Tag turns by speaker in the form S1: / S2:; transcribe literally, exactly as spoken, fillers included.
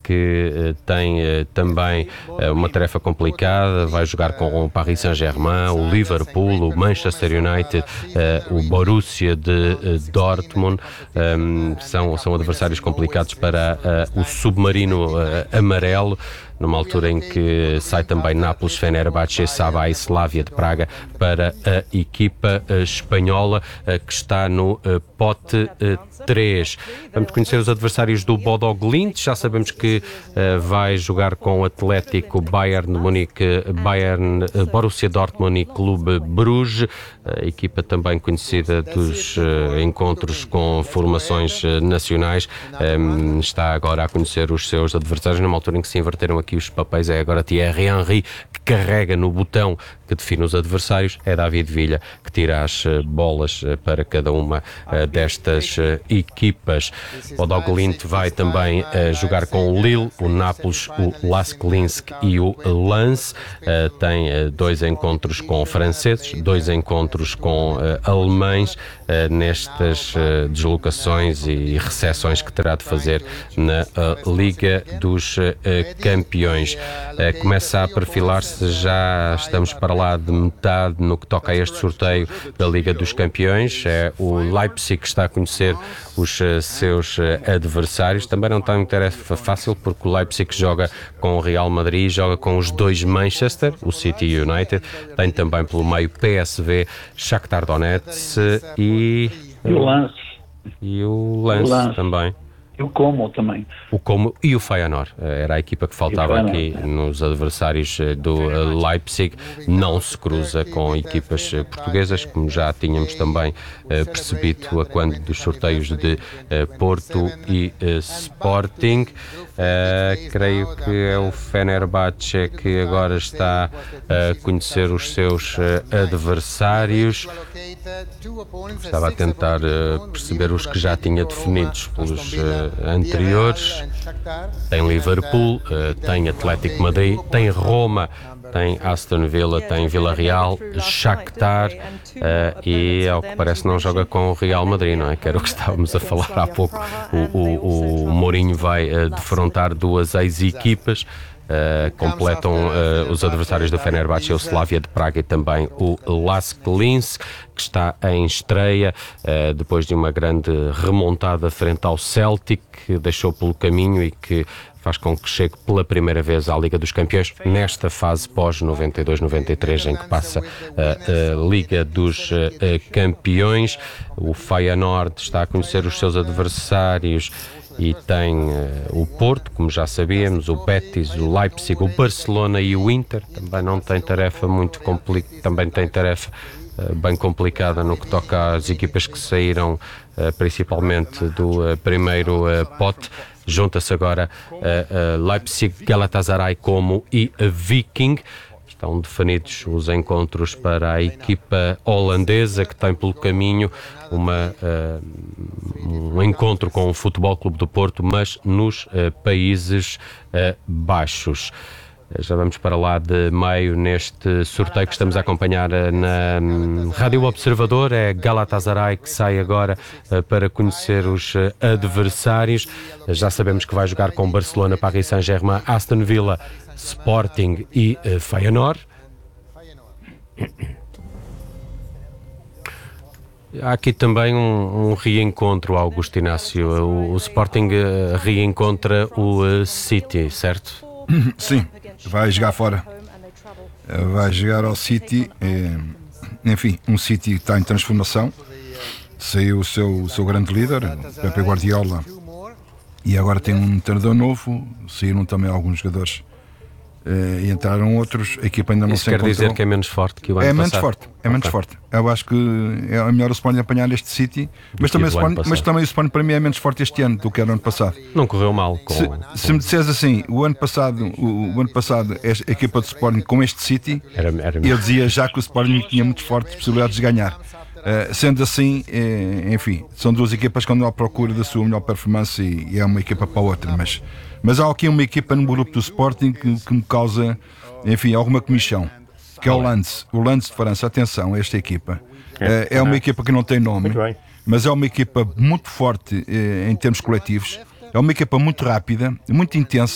S1: que tem também uma tarefa complicada, vai jogar com o Paris Saint-Germain, o Liverpool, o Manchester United, o Borussia de Dortmund. São, são adversários complicados para o submarino amarelo, numa altura em que sai também Nápoles, Fenerbahçe, Saba e Slavia de Praga para a equipa espanhola, que está no pote três. Vamos conhecer os adversários do Bodo Glimt. Já sabemos que vai jogar com o Atlético, Bayern de Munique, Bayern, Borussia Dortmund e Clube Bruges, a equipa também conhecida dos encontros com formações nacionais. Está agora a conhecer os seus adversários numa altura em que se inverteram aqui os papéis. É agora Thierry Henry que carrega no botão que define os adversários, é David Villa que tira as bolas para cada uma destas equipas. O Bodo Glimt vai também jogar com o Lille, o Nápoles, o Lask Linsk e o Lens. Tem dois encontros com franceses, dois encontros com alemães nestas deslocações e recepções que terá de fazer na Liga dos Campeões. Começa a perfilar-se, já estamos para lá de metade no que toca a este sorteio da Liga dos Campeões. É o Leipzig que está a conhecer os seus adversários. Também não tem uma tarefa fácil, porque o Leipzig joga com o Real Madrid, joga com os dois Manchester, o City United, tem também pelo meio P S V, Shakhtar Donetsk e...
S2: E o Lens.
S1: E o Lens também.
S2: E o Como também.
S1: O Como e o Feyenoord. Era a equipa que faltava aqui nos adversários do Leipzig. Não se cruza com equipas portuguesas, como já tínhamos também percebido a quando dos sorteios de Porto e Sporting. Uh, creio que é o Fenerbahçe que agora está a conhecer os seus adversários. Estava a tentar uh, perceber os que já tinha definidos pelos uh, anteriores. Tem Liverpool, uh, tem Atlético Madrid, tem Roma, tem Aston Villa, tem Villarreal, Shakhtar uh, e, ao que parece, não joga com o Real Madrid, não é? Que era o que estávamos a falar há pouco. O, o, o Mourinho vai uh, defrontar duas ex-equipas. Uh, completam uh, os adversários do Fenerbahçe, o Slavia de Praga e também o Lask Linz, que está em estreia uh, depois de uma grande remontada frente ao Celtic, que deixou pelo caminho e que faz com que chegue pela primeira vez à Liga dos Campeões nesta fase pós noventa e dois noventa e três, em que passa a, a Liga dos a, Campeões. O Feyenoord está a conhecer os seus adversários e tem uh, o Porto, como já sabíamos, o Betis, o Leipzig, o Barcelona e o Inter. Também não tem tarefa muito complicada, também tem tarefa uh, bem complicada no que toca às equipas que saíram uh, principalmente do uh, primeiro uh, pote. Junta-se agora uh, uh, Leipzig, Galatasaray, Como e uh, Viking. Estão definidos os encontros para a equipa holandesa, que tem pelo caminho uma, uh, um encontro com o Futebol Clube do Porto, mas nos uh, Países uh, Baixos. Já vamos para lá de meio neste sorteio que estamos a acompanhar na um, Rádio Observador. É Galatasaray que sai agora uh, para conhecer os uh, adversários. Já sabemos que vai jogar com Barcelona, Paris Saint-Germain, Aston Villa, Sporting e uh, Feyenoord. Há aqui também um, um reencontro, Augusto Inácio. O, o Sporting uh, reencontra o uh, City, certo?
S3: Sim, vai jogar fora. Vai jogar ao City. Enfim, um City que está em transformação. Saiu o seu, o seu grande líder, Pepe Guardiola, e agora tem um treinador novo. Saíram também alguns jogadores uh, e entraram outros. A equipa ainda não
S1: Isso
S3: se
S1: quer
S3: encontrou.
S1: dizer que é menos forte que o ano
S3: é
S1: passado?
S3: Menos forte, é menos
S1: okay.
S3: forte. Eu acho que é melhor o Sporting apanhar este City, mas também, o Sporting, mas também o Sporting para mim é menos forte este ano do que era o ano passado.
S1: Não correu mal com...
S3: Se, se me disseres assim, o ano passado, o, o ano passado a equipa do Sporting com este City,
S1: era, era
S3: eu dizia já que o Sporting tinha muito fortes possibilidades de ganhar. Uh, sendo assim, eh, enfim, são duas equipas que andam à procura da sua melhor performance e, e é uma equipa para a outra, mas, mas há aqui uma equipa no grupo do Sporting que, que me causa, enfim, alguma comichão, que é o Lens, o Lens de França. Atenção a esta equipa, uh, é uma equipa que não tem nome, mas é uma equipa muito forte eh, em termos coletivos, é uma equipa muito rápida, muito intensa.